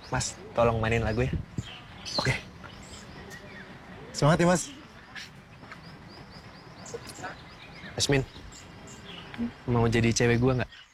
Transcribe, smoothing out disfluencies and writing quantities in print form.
Mas, tolong mainin lagu ya. Oke. Semangat ya, Mas. Yasmin, mau jadi cewek gua nggak?